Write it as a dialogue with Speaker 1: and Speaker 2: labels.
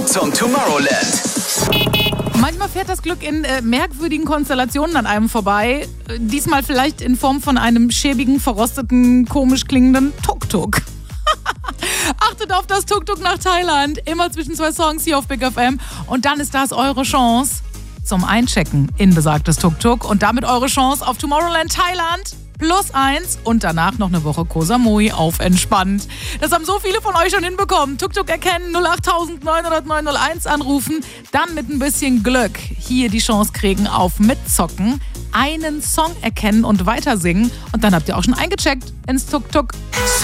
Speaker 1: zum Tomorrowland.
Speaker 2: Manchmal fährt das Glück in merkwürdigen Konstellationen an einem vorbei. Diesmal vielleicht in Form von einem schäbigen, verrosteten, komisch klingenden Tuk-Tuk. Achtet auf das Tuk-Tuk nach Thailand. Immer zwischen 2 Songs hier auf Big FM. Und dann ist das eure Chance zum Einchecken in besagtes Tuk-Tuk. Und damit eure Chance auf Tomorrowland Thailand. +1 und danach noch eine Woche Koh Samui auf entspannt. Das haben so viele von euch schon hinbekommen. Tuk-Tuk erkennen, 08000 900 901 anrufen, dann mit ein bisschen Glück hier die Chance kriegen auf Mitzocken, einen Song erkennen und weiter singen und dann habt ihr auch schon eingecheckt ins Tuk-Tuk.